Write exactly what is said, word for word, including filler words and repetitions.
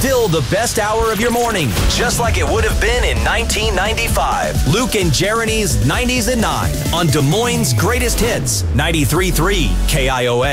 still the best hour of your morning, just like it would have been in nineteen ninety-five. Luke and Jeremy's nineties at nine on Des Moines' Greatest Hits, ninety-three point three K I O A.